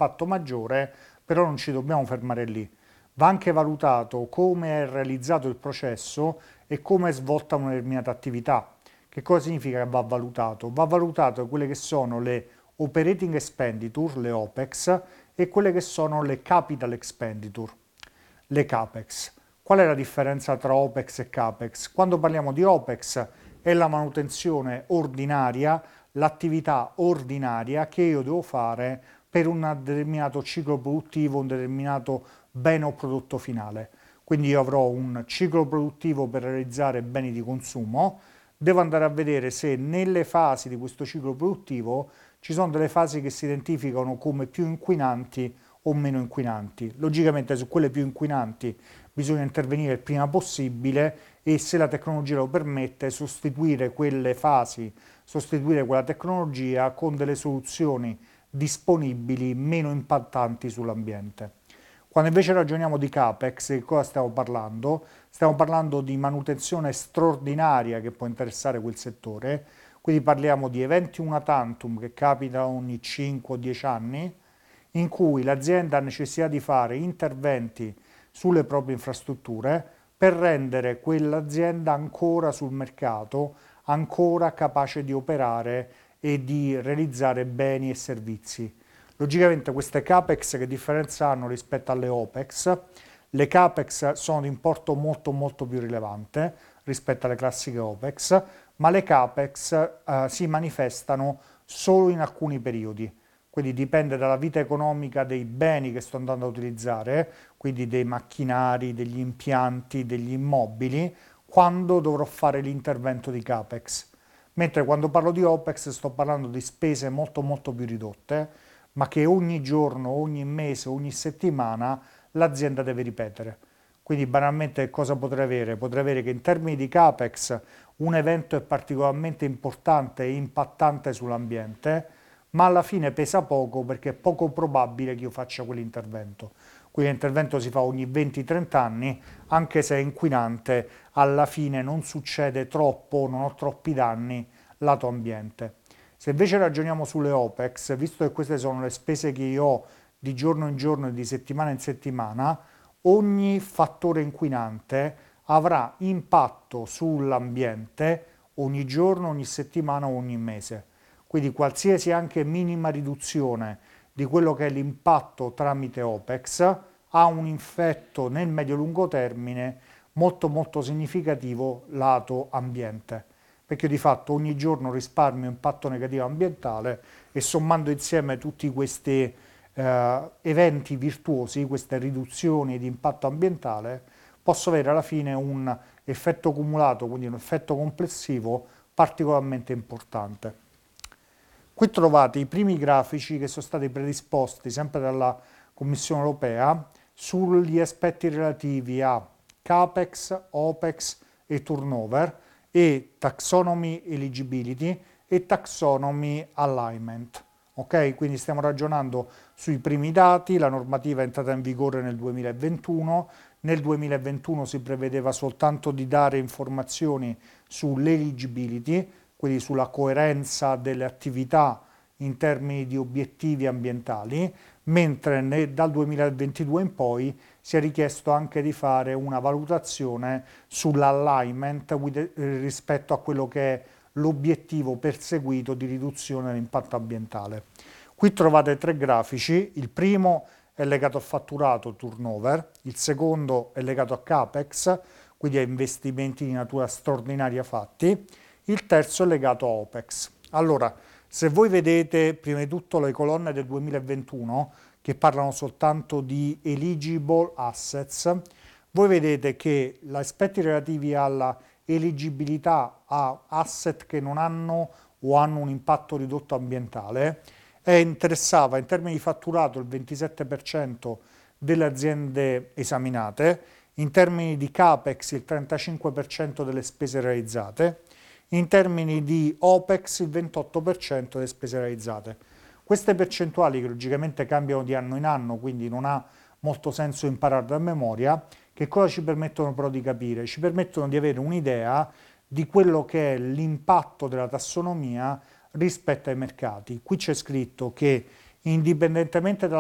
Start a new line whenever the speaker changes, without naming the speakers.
impatto maggiore, però non ci dobbiamo fermare lì. Va anche valutato come è realizzato il processo e come è svolta una determinata attività. Che cosa significa che va valutato? Va valutato quelle che sono le operating expenditure, le OPEX, e quelle che sono le capital expenditure, le CAPEX. Qual è la differenza tra OPEX e CAPEX? Quando parliamo di OPEX è la manutenzione ordinaria, l'attività ordinaria che io devo fare per un determinato ciclo produttivo, un determinato bene o prodotto finale. Quindi io avrò un ciclo produttivo per realizzare beni di consumo, devo andare a vedere se nelle fasi di questo ciclo produttivo ci sono delle fasi che si identificano come più inquinanti o meno inquinanti. Logicamente su quelle più inquinanti bisogna intervenire il prima possibile e se la tecnologia lo permette sostituire quelle fasi, sostituire quella tecnologia con delle soluzioni disponibili meno impattanti sull'ambiente. Quando invece ragioniamo di CAPEX, di cosa stiamo parlando? Stiamo parlando di manutenzione straordinaria che può interessare quel settore, quindi parliamo di eventi una tantum che capitano ogni 5 o 10 anni, in cui l'azienda ha necessità di fare interventi sulle proprie infrastrutture per rendere quell'azienda ancora sul mercato, ancora capace di operare e di realizzare beni e servizi. Logicamente queste CAPEX che differenza hanno rispetto alle OPEX? Le CAPEX sono di importo molto più rilevante rispetto alle classiche OPEX, ma le CAPEX si manifestano solo in alcuni periodi. Quindi dipende dalla vita economica dei beni che sto andando a utilizzare, quindi dei macchinari, degli impianti, degli immobili, quando dovrò fare l'intervento di CAPEX. Mentre quando parlo di OPEX sto parlando di spese molto più ridotte, ma che ogni giorno, ogni mese, ogni settimana l'azienda deve ripetere. Quindi banalmente cosa potrei avere? Potrei avere che in termini di CAPEX un evento è particolarmente importante e impattante sull'ambiente, ma alla fine pesa poco perché è poco probabile che io faccia quell'intervento. Quindi l'intervento si fa ogni 20-30 anni, anche se è inquinante, alla fine non succede troppo, non ho troppi danni lato ambiente. Se invece ragioniamo sulle OPEX, visto che queste sono le spese che io ho di giorno in giorno e di settimana in settimana, ogni fattore inquinante avrà impatto sull'ambiente ogni giorno, ogni settimana o ogni mese. Quindi qualsiasi anche minima riduzione di quello che è l'impatto tramite OPEX ha un effetto nel medio-lungo termine molto significativo lato ambiente, perché di fatto ogni giorno risparmio impatto negativo ambientale e sommando insieme tutti questi eventi virtuosi, queste riduzioni di impatto ambientale, posso avere alla fine un effetto cumulato, quindi un effetto complessivo particolarmente importante. Qui trovate i primi grafici che sono stati predisposti sempre dalla Commissione europea sugli aspetti relativi a CAPEX, OPEX e turnover e taxonomy eligibility e taxonomy alignment. Ok, quindi stiamo ragionando sui primi dati, la normativa è entrata in vigore nel 2021, nel 2021 si prevedeva soltanto di dare informazioni sull'eligibility, quindi sulla coerenza delle attività in termini di obiettivi ambientali, mentre dal 2022 in poi si è richiesto anche di fare una valutazione sull'alignment rispetto a quello che è l'obiettivo perseguito di riduzione dell'impatto ambientale. Qui trovate tre grafici, il primo è legato a fatturato, turnover, il secondo è legato a CAPEX, quindi a investimenti di natura straordinaria fatti, il terzo è legato a OPEX. Allora, se voi vedete prima di tutto le colonne del 2021 che parlano soltanto di eligible assets, voi vedete che gli aspetti relativi alla eligibilità a asset che non hanno o hanno un impatto ridotto ambientale interessava in termini di fatturato il 27% delle aziende esaminate, in termini di CAPEX il 35% delle spese realizzate, in termini di OPEX il 28% delle spese realizzate. Queste percentuali che logicamente cambiano di anno in anno, quindi non ha molto senso impararle a memoria, che cosa ci permettono però di capire? Ci permettono di avere un'idea di quello che è l'impatto della tassonomia rispetto ai mercati. Qui c'è scritto che indipendentemente dalla